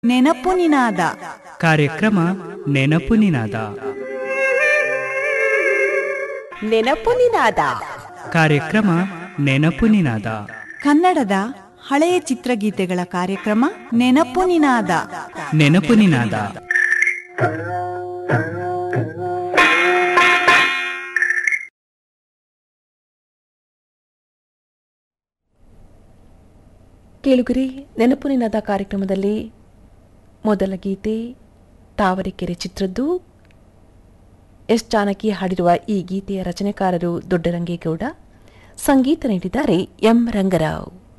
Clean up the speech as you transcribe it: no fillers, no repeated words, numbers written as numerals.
ನೆನಪು ನಿನಾದ ಕಾರ್ಯಕ್ರಮ ನೆನಪು ನಿನಾದ. ನೆನಪು ನಿನಾದ ಕಾರ್ಯಕ್ರಮ ನೆನಪು ನಿನಾದ. ಕನ್ನಡದ ಹಳೆಯ ಚಿತ್ರಗೀತೆಗಳ ಕಾರ್ಯಕ್ರಮ ನೆನಪು ನಿನಾದ. ನೆನಪು ನಿನಾದ. ಕೇಳುಗರಿ, ನೆನಪು ನಿನಾದ ಕಾರ್ಯಕ್ರಮದಲ್ಲಿ ಮೊದಲ ಗೀತೆ ತಾವರೆಕೆರೆ ಚಿತ್ರದ್ದು. ಎಸ್ ಜಾನಕಿ ಹಾಡಿರುವ ಈ ಗೀತೆಯ ರಚನೆಕಾರರು ದೊಡ್ಡರಂಗೇಗೌಡ, ಸಂಗೀತ ನೀಡಿದ್ದಾರೆ ಎಂ ರಂಗರಾವ್.